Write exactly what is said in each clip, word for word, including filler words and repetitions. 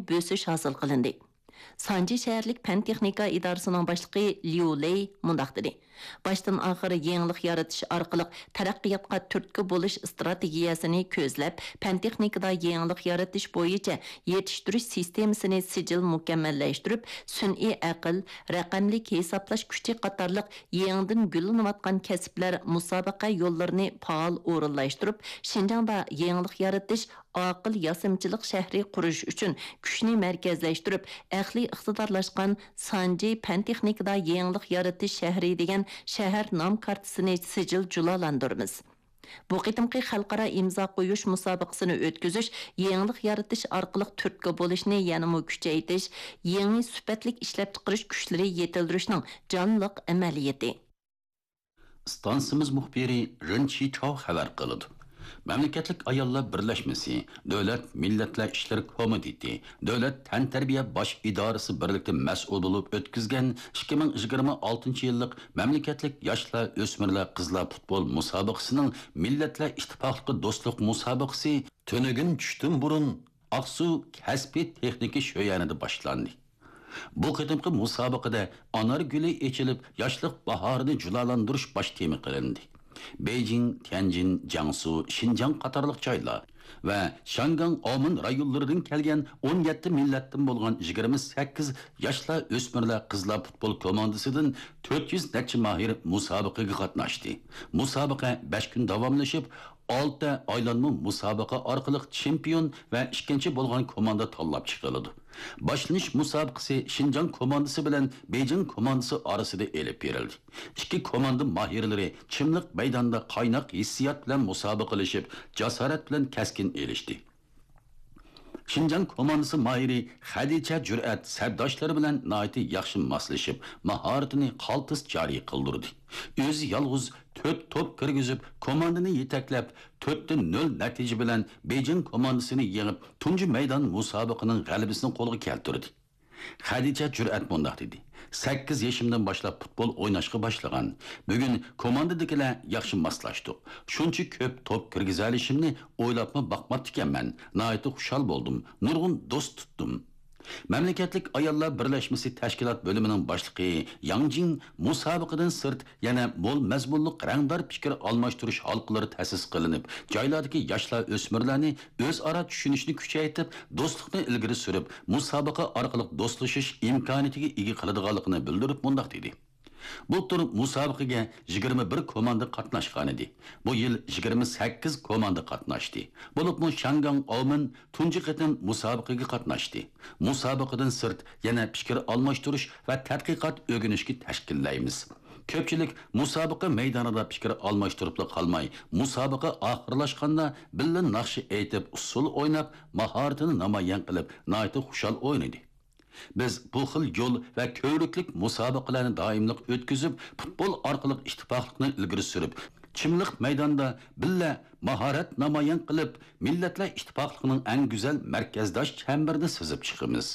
bösüş hosil qilindi. Sanji şəhərlik Pen Texnika İdarəsinin başlığı Liu Lei mundaq dedi. Başdan axırı yenilik yaratish orqali taraqqiyotga turtki bo'lish strategiyasini ko'zlab, Pen Texnikada yenilik yaratish bo'yicha yetishtirish sistemasini sijil mukammallashtirib, sun'iy aql, raqamlik hisoblash kuchi qatorliq yangidan gullanayotgan kasblar musobaqa yo'llarini faol o'rinlashtirib, Şinjangda yenilik yaratish aql yasimchilik shahri qurish uchun kuchni markazlashtirib, aqliy iqtidorlashgan Sanji Pen Texnikada yenilik yaratish shahri degan shahar nom kartasini sijil julalandırmız. Bu qitimqi xalqaro imzo qo'yish musobaqasini o'tkazish, yangilik yaratish orqali turtki bo'lishni yanada kuchaytirish, yangi sifatlik ishlab chiqarish kuchlari yetildirishning jonliq amaliyati. Stansimiz muxbiri Rinchi Chao xabar qildi. Memleketlik Ayollar Birleşmesi, Devlet Milletler İşleri Komiteti, Devlet Tantarbiya Baş İdaresi birlikte mas'ul bulup ötkizgen ikki ming yigirma oltinchi yıllık Memleketlik Yaşlar, Ösmirler, Kızlar Futbol Musabakasının Milletler İttifaklığı Dostluk Musabakası tönügün düştüm burun Aksu Kaspi Tekniki Şöyanı'da başlandı. Bu qıdımkı musabakada anar gülü içilip yaşlık baharını culalandırış baş temi kılındı. Beijing, Tianjin, Jiangsu, Şinjan qatarlıq joylar ve Şangan, Omun rayonlarından kelgen on yetti millettin bolgan yigirma sakkiz yaşlı ösmirler kızlar futbol komandasından dört yüz neçe mahir musabaqaga qatnaşdı. Musabaqa besh kun davomlashib, olti aylanma musabaqa orqali chempion ve ikkinchi bolgan komanda tanlab chiqiladi. Başlanış musabaqası Şinjan komandası bilen Beijing komandası arasında elip verildi. İki komanda mahirleri çimlik meydanda kaynak hissiyat bilen musabaqalashib, jasorat bilen keskin elişti. Şinjan komandası mahiri Hadicha Jur'at sabdoshları bilen naiti yaxshi moslashib, mahoratini qaltis joriy qildirdi. O'zi yolg'iz to'rt top kirgizib, komandani yetaklab, to'rt nol natija bilan Beijing komandasini yengib, tunji maydon musobaqaning g'alabasini qo'lga keltirdi. Hadicha Jur'at mundaq dedi. sakkiz yaşımdan başlap futbol oynashga başlagan. Bugün komandadagilar yaxshi moslashdik. Shuncha ko'p top kirgizalishimni o'ylabmi baqmabdikanman. Nihoyat xushal bo'ldim. Nurg'un do'st tutdim. Memleketlik Ayollar Birleşmesi Teşkilat bölümünün başlığı Yang Jing musobaqadan sırt yana bol mazmunluq rangdor fikr almashtirish halqalari ta'sis qilinib, joylardagi yoshlar o'smirlarni o'zaro tushunishni kuchaytirib, do'stlikni ilgari surib, musobaqa orqali do'stlashish imkoniyatiga ega qiladiganligini bildirib mundaq dedi. Bu tur musobaqaga yigirma bir komanda qatnashgan edi. Bu yil yigirma sakkiz komanda qatnashdi. Bo'libmi Shangang Omin tunji qatim musobaqaga qatnashdi. Musobaqadan sirt yana fikr almashtirish va tadqiqot o'rganishga tashkillaymiz. Ko'pchilik musobaqa maydonida fikr almashtirib qolmay, musobaqa oxirlashganda billa naqshi aytib, usul o'ynab, mahoratini namoyon qilib, nihoyat xushal o'ynadi. Biz bu xil yo'l va ko'riklik musobaqalarni doimlik o'tkazib, futbol orqali ittifoqlikni ilgari surib, chimliq maydonda billa mahorat namoyon qilib, millatlar ittifoqligining eng go'zal markazdosh chambarini sizib chiqamiz.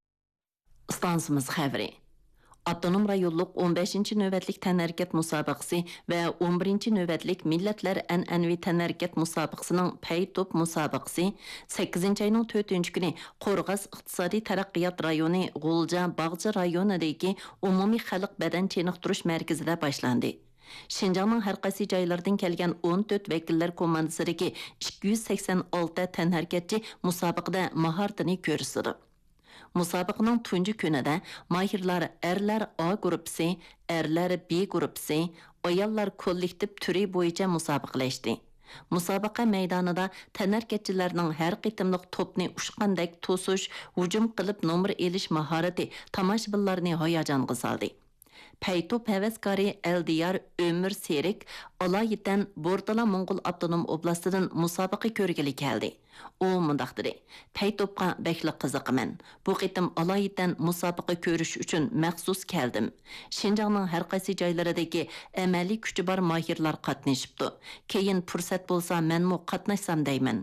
Stansimiz xabari. Avtonom rayonluq o'n beshinchi növbətlik tənərkət müsabiqəsi və o'n birinci növbətlik Millətlər ənənvi tənərkət müsabiqəsinin pay top müsabiqəsi sakkizinchi ayının to'rtinchi kuni Qorğas iqtisadi taraqqiyot rayoni G'ulja Bağcı rayonidagi umumiy xalq badan cheniqtirish markazida boshlandi. Şinjanның har qaysi joylardan kelgan o'n to'rt vakillar komandasidagi ikki yuz sakson olti tənərkətçi musobiqada mahoratini ko'rsatdi. Musobaqaning tunji kunida mahirlar erlar A guruhi, erlar B guruhi, ayollar kollektiv turi bo'yicha musobaqalashdi. Musobaqa maydonida tanarkatchilarning har qitimliq to'pni ushqandek to'sish, hujum qilib nomer elish mahorati tomoshabinlarni hayajonga soldi. Paytop havaskari Eldiyar Ömür Serik Alayitan Bortala Mongol Avtonom Oblastidan musobaqa ko'rgili keldi. U mundaq dedi: "Paytopqa bakli qiziqaman. Bu qitim Alayitan musobaqa ko'rish uchun maxsus keldim. Şinjanның har qaysi joylaridagi amaliy kuchi bor mahirlar qatnashibdi. Keyin fursat bo'lsa, menmo qatnashsam deyman."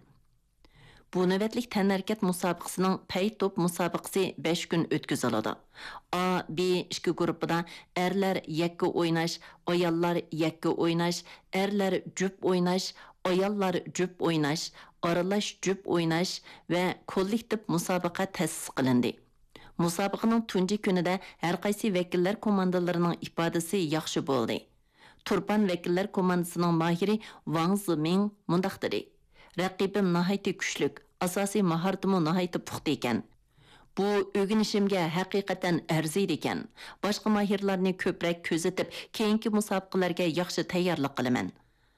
Bu növbətlik tənərkət müsabiqəsinin pay top müsabiqəsi besh kun ötküzülüdü. A, B ikki qrupida erlər yakka oynash, ayollar yakka oynash, erlər jup oynash, ayollar jup oynash, aralash jup o'ynash va kollektiv musobaqa ta'sis qilindi. Musobaqaning tunji kunida har qaysi vakillar komandalarining ifodasi yaxshi bo'ldi. Turpan vakillar komandasining mahiri Wang Ziming mundaq dedi: "Raqibim nihoyatda kuchlik, asosiy mahoratimi nihoyatda puxta ekan. Bu o'rganishimga haqiqatan arziydi ekan. Boshqa mahirlarni ko'proq ko'zatib, keyingi musobaqalarga yaxshi tayyorlik qilaman."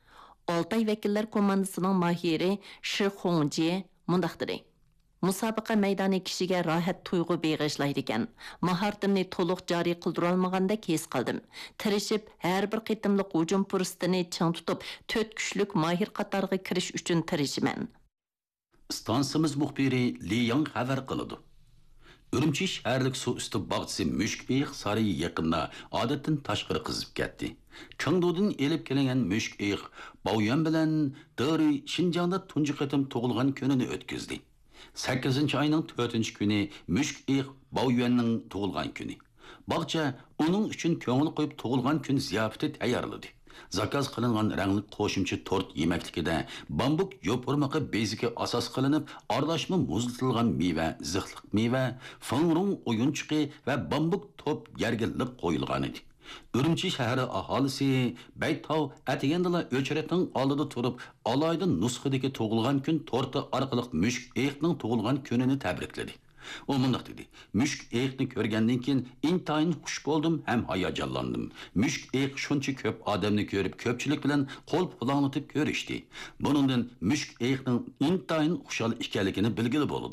Oltay vakillar komandasining mahiri Shi Hongji mundaq dedi: "Musobaqa maydoni kishiga rohat tuyg'u beg'ishlaydi ekan. Mahoratimni to'liq joriy qildira olmagandek his qildim. Tirishib, har bir qitimliq hujum fursatini ching tutib, to'rt kuchlik mahir qatoriga kirish uchun tirishiman." Stansimiz muxbiri Li Yang xabar qiladi. Ürümçi şəhərlik su üstü bağçısı müşk eyiq sarayı yaqında adətdən taşqırı qızıb ketdi. Chengdudan elib kelingan müşk eyiq Baoyuan bilan Dori Xinjiangda tunji qatim tug'ilgan kunini o'tkazdi. sakkizinchi ayning to'rtinchi kuni müşk eyiq Baoyuanning tug'ilgan kuni. Bağça uning uchun ko'ngil qo'yib tug'ilgan kun ziyofati tayyorladi. Zakaz qilingan rangli qo'shimcha tort yemeklikida bambuk yo'purmaqi beziga asos qilinib, aralashma muzlatilgan meva, zixliq meva, fangrung o'yinchiqi va bambuk top yargillik qo'yilgan edi. Ürümçi shahri aholisi Baytov atigandala o'chiratning oldida turib, alayda nusxadagi tug'ilgan kun torti orqali müşk eyiqning tug'ilgan kunini tabrikladi. O mundaq dedi: "Müşk eyiqni ko'rgandan keyin intayin xush bo'ldim ham hayajonlandim. Müşk eyiq shuncha ko'p odamni ko'rib, ko'pchilik bilan qo'l pulanglatib ko'rishdi. Buningdan müşk eyiqning intayin xushal ekanligini bilgili bo'ldi."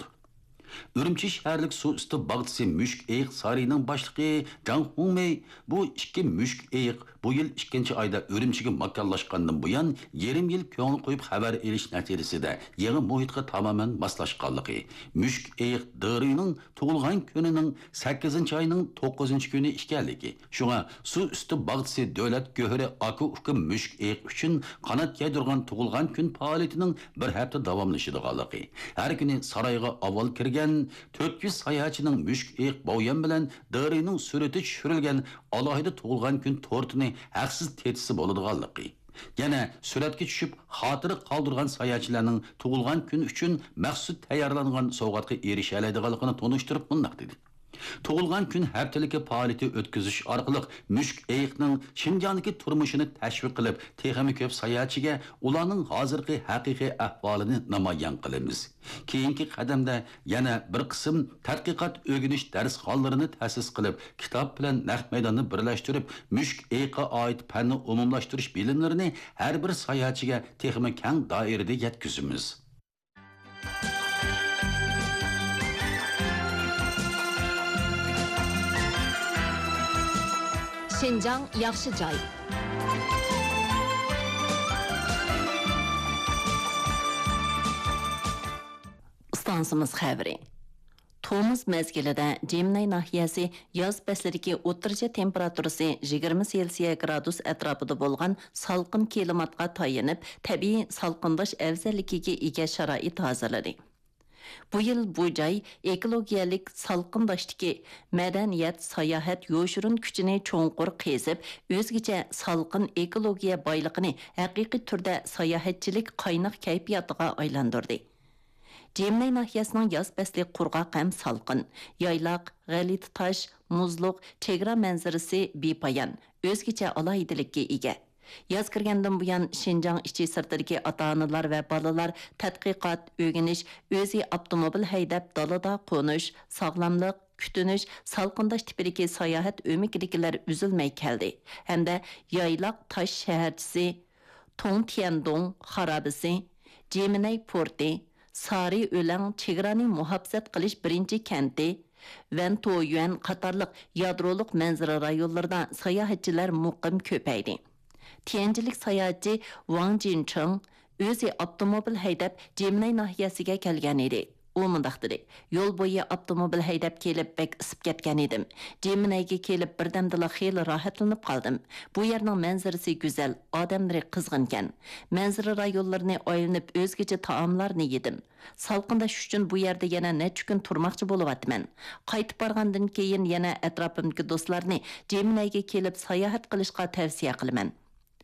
Ürümçi şəhərlik su üstü bağçısı müşk eyiq sarayının başlığı Zhang Hongmei bu ikki müşk eyiq bu yıl ikkinchi ayda Ürümçiga makanlashgandan buyon yarim yil ko'ngil qo'yib xabar elish natijasida yangi muhitga tamoman moslashganligi, müşk eyiq Dorining tug'ilgan kunining sakkizinchi ayning to'qqizinchi kuni ekanligi, shunga su üstü bağçısı davlat go'hri aka uka müşk eyiq uchun qanot yaydirgan tug'ilgan kun faoliyatining bir hafta davomlashadiganligi, har kuni sarayga avval kirgan to'rt yuz sayohatchining müşk eyiq Baoyuan bilan Dorining surati tushirilgan alohida tug'ilgan kun tortini haqsiz tetisi bo'ladiganligi. Yana suratga tushib xotira qoldirgan sayohatchilarning tug'ilgan kun uchun maxsus tayyorlangan sovg'atga erisha oladiganligini tonishtirib bundaq dedi: "Tug'ilgan kun haftaligi faoliyati o'tkazish orqali müşk eyiqning Xinjiangdagi turmushini tashviq qilib, texnik ko'p sayohatchiga ularning hozirgi haqiqiy ahvolini namoyon qilamiz. Keyingi qadamda yana bir qism tadqiqot o'rganish darsxonalarini ta'sis qilib, kitob bilan naq maydonni birlashtirib, müşk eyiqqa oid fanni umumlashtirish bilimlarini har bir sayohatchiga texnik keng doirada yetkazamiz." Şinjan yaxshi joy. Stansimiz xabari. Tomuz mezgilida Jemnay nahiyasi yoz faslidagi o'rtacha temperaturasi yigirma Selsiya gradus atrofida bo'lgan salqin klimatga tayanib, tabiiy salqinlash afzalligiga ega sharoit hozirladi. Bu yıl bu joy ekologiyalik salqinlashdagi madaniyat, sayohat yo'shirin kuchini cho'nqur qezib, o'zgacha salqin ekologiya boyligini haqiqiy turda sayohatchilik qaynoq kayfiyatiga aylantirdi. Jemnay nahiyasining yoz fasli qurg'oq ham salqin, yaylaq, g'alit tosh, muzliq, chegara manzarasi bepoyon, o'zgacha alohidlikka ega. Yaz kirgandan buyon Xinjiang ichi sirtidagi ota-onalar va bolalar tadqiqot, o'rganish, o'zi avtomobil haydab dalada qo'nish, sog'lomlik, kutunish, salqindash tipidagi sayohat o'mikligilar uzilmay keldi. Hamda yaylaq tosh shaharchisi, Tongtiandong xarobasi, Jeminay porti, Sari o'lang chegarani muhofazat qilish birinchi kanti, Vantoyuan qatorliq yadroliq manzara rayonlarida sayohatchilar muqim ko'paydi. Tianjilik sayohatchi Wang Jincheng o'zi avtomobil haydab Jemnay nahiyasiga kelgan edi. U mundaq dedi: "Yo'l bo'yi avtomobil haydab kelib bek isib ketgan edim. Jemnayga kelib birdamdala xeyli rohatlanib qoldim. Bu yerning manzarasi go'zal, odamlari qizg'inkan. Manzara rayonlarini aylanib o'zgacha taomlarni yedim. Salqindash uchun bu yerda yana necha kun turmoqchi bo'lyapman. Qaytib borgandan keyin yana atrofimdagi do'stlarni Jemnayga kelib sayohat qilishga tavsiya qilaman."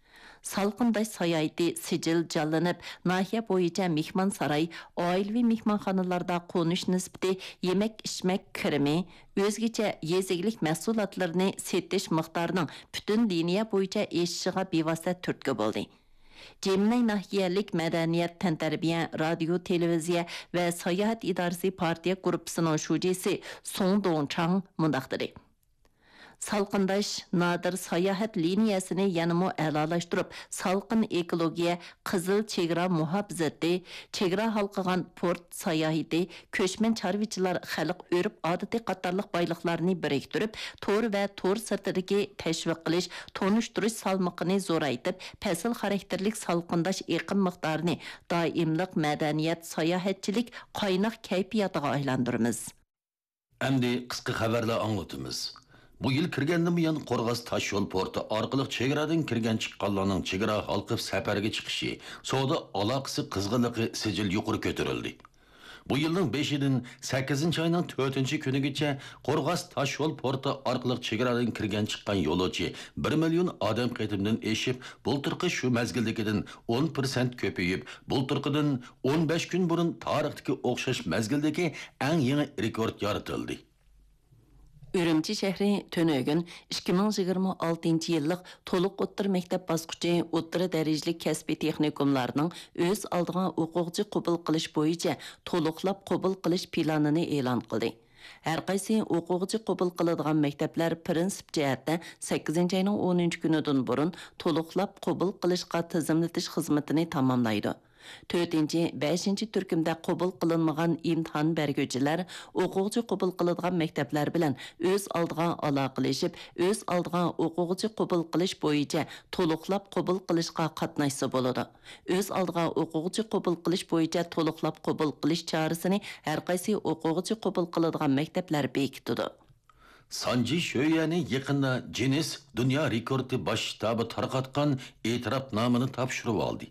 Salqındaş sayayeti sicil canlanıp, nahiye boyunca mehman saray, oilevi mehmanxonalarda qo'nish nisbati, yemek içmek kirimi, o'zgacha yeziglik mahsulotlarini setish miqdorining butun liniya bo'yicha eshishiga bevosita turtki bo'ldi. Cemnay nahiyalik madaniyat, tantarbiya, radio, televiziya ve sayahat idaresi partiya gruppasının şujesi Song Dongchang mundaqdiri. Salqındaş nadir sayahat liniyasini yanımı əlalaştırıp, salqın ekologiya, qızıl çegra muhafizati, çegra halqıgan port sayahati, köşmen çarvichilar xalq örüp adati qatarlıq baylıqlarını biriktirip, tor ve tor sırtidagi təşviq qilish, tonushtirish salmaqini zo'raytib, pasil xarakterlik salqındaş eqim miqdarini doimliq madaniyat, sayohatchilik qaynoq kayfiyatiga aylantiramiz. Endi qisqa xabarlar anlatımız. Bu yıl kirgenden buyon Qo'rg'os tosh yo'l porti orqali chegaradan kirgan chiqqanlarning chegara halqib safarga chiqishi, savdo aloqasi qizg'inligi sijil yuqori ko'tarildi. Bu yılın beshidan sakkizinchi oyning to'rtinchi kunigacha Qo'rg'os tosh yo'l porti orqali chegaradan kirgan chiqqan yo'lovchi bir million odam qatimdan eshib, bulturqi shu mezgildagidan o'n foiz ko'payib, bulturqidan o'n besh kun burun tarixdagi o'xshash mezgildagi eng yangi rekord yaratildi. Ürümçi şəhri tönögün ikki ming yigirma oltinchi yillik to'liq o'ttir maktab bosqichi o'ttir darajalik kasbiy texnikumlarning o'z oldiga o'quvchi qabul qilish bo'yicha to'liqlab qabul qilish planini e'lon qildi. Har qaysi o'quvchi qabul qiladigan maktablar prinsip jihatda sakkizinchi oyning o'ninchi kunidan burun to'liqlab qabul qilishga tizimlatish xizmatini tamomlaydi. to'rtinchi, beshinchi turkumda qabul qilinmagan imtihon berguvchilar o'quvchi qabul qiladigan maktablar bilan o'z oldiga aloqalashib, o'z oldiga o'quvchi qabul qilish bo'yicha to'liqlab qabul qilishga qatnashsa bo'ladi. O'z oldiga o'quvchi qabul qilish bo'yicha to'liqlab qabul qilish chorasini har qaysi o'quvchi qabul qiladigan maktablar bekitadi. Sanji Shoyani yaqinda Guinness dunyo rekordi bosh shtabi tarqatgan e'tirofnomani topshirib oldi.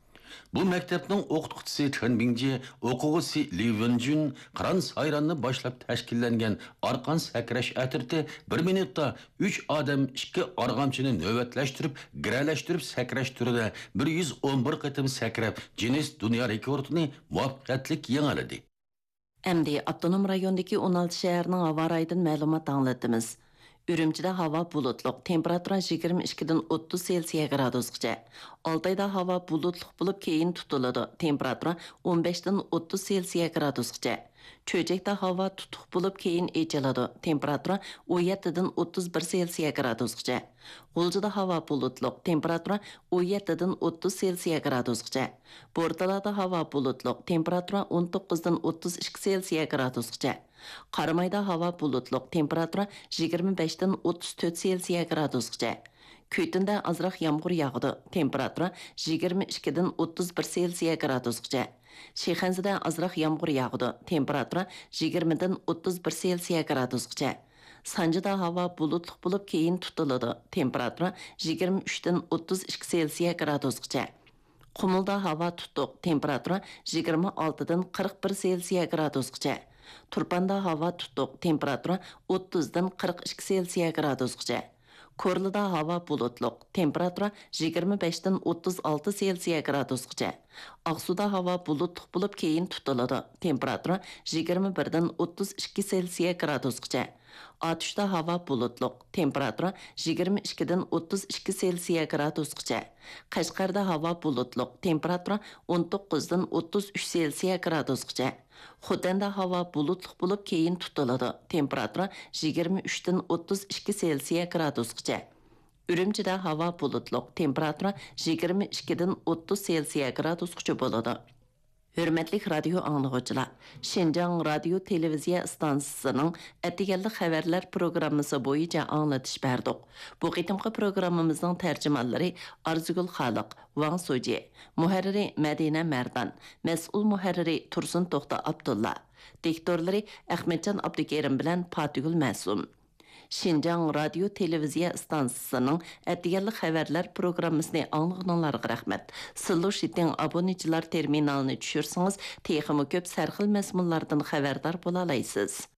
Bu maktabning o'qituvchisi Chen Bingji, o'quvchisi Li Wenjun Qiron sayranni boshlab tashkillangan arqon sakrash atirti bir minutda uch odam ikki arg'amchini navbatlashtirib, giralashtirib sakrash turida bir yuz o'n bir qatim sakrab, Guinness dunyo rekordini muvaffaqiyatli yangiladi. Endi avtonom rayondagi o'n olti shaharning havo rayidan ma'lumot anglatamiz. Ürümçide hava bulutluq, temperatura yigirma ikkidan o'ttiz Selsiya gradusgacha. Oltayda hava bulutluq bo'lib keyin tutiladi. Temperatura o'n beshdan o'ttiz Selsiya gradusgacha. Cho'jakda hava tutuq bo'lib keyin echiladi. Temperatura o'n yettidan o'ttiz bir Selsiya gradusgacha. G'uljida hava bulutluq, temperatura o'n yettidan o'ttiz Selsiya gradusgacha. Bortalada hava bulutluq, temperatura o'n to'qqizdan o'ttiz ikki Selsiya gradusgacha. Qaramayda hava bulutluq, temperatura yigirma beshdan o'ttiz to'rt Selsiya gradusgacha. Kuytinda azroq yomg'ir yog'di, temperatura yigirma ikkidan o'ttiz bir Selsiya gradusgacha. Shixanzida azroq yomg'ir yog'di, temperatura yigirmadan o'ttiz bir Selsiya gradusgacha. Sanjida hava bulutluq bo'lib keyin tutiladi, temperatura yigirma uchdan o'ttiz ikki Selsiya gradusgacha. Qumulda hava tutuq, temperatura yigirma oltidan qirq bir Selsiya gradusgacha. Turpanda hava tutuq, temperatura o'ttizdan qirq ikki Selsiya gradusgacha. Korlida hava bulutluq, temperatura yigirma beshdan o'ttiz olti Selsiya gradusgacha. Aqsuda hava bulutluq bo'lib keyin tutiladi, temperatura yigirma birdan o'ttiz ikki Selsiya gradusgacha. Atishda hava bulutluq, temperatura yigirma ikkidan o'ttiz ikki Selsiya gradusgacha. Qashqarda hava bulutluq, temperatura o'n to'qqizdan o'ttiz uch Selsiya gradusgacha. Xotanda hava bulutluq bo'lib keyin tutiladi, temperatura yigirma uchdan o'ttiz ikki Selsiya gradusgacha. Ürümchida hava bulutluq, temperatura yigirma ikkidan o'ttiz Selsiya gradusgacha bo'ladi. Hürmetlik radio anlıqçılar, Şinjan Radio Televiziya stansiyasının etigellik xəbərlər proqramısı boyunca anlatış berdik. Bu qitimqi proqramımızın tərcümanları Arzugul Xalıq, Wang Soji, muharriri Madina Merdan, məsul muharriri Tursun Toxta Abdullah, diktorları Ahmetcan Abdukerim bilan Patigul Məsum. Şinjan Radio Televiziya stansiyasının etigellik xəbərlər proqramısını anlığınlarga rəhmət. Sillu şitin abonecilar terminalını düşürsünüz, teximi köp sərxil məzmunlardan xəbərdar bola alaysınız.